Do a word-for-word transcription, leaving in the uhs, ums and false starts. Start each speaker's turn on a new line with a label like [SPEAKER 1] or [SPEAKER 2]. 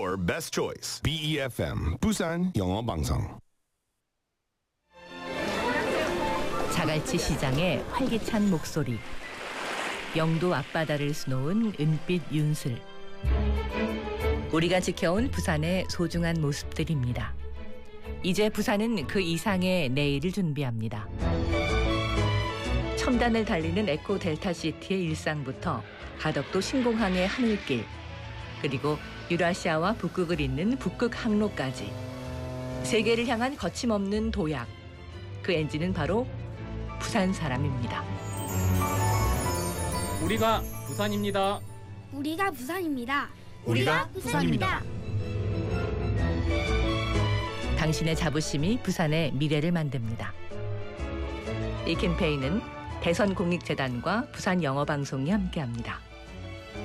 [SPEAKER 1] your best choice. B E F M 부산 영어 방송.
[SPEAKER 2] 자갈치 시장의 활기찬 목소리. 영도 앞바다를 수놓은 은빛 윤슬. 우리가 지켜온 부산의 소중한 모습들입니다. 이제 부산은 그 이상의 내일을 준비합니다. 첨단을 달리는 에코 델타시티의 일상부터 가덕도 신공항의 하늘길, 그리고 유라시아와 북극을 잇는 북극 항로까지 세계를 향한 거침없는 도약. 그 엔진은 바로 부산 사람입니다.
[SPEAKER 3] 우리가 부산입니다.
[SPEAKER 4] 우리가 부산입니다.
[SPEAKER 5] 우리가 부산입니다.
[SPEAKER 2] 당신의 자부심이 부산의 미래를 만듭니다. 이 캠페인은 대선공익재단과 부산영어방송이 함께합니다.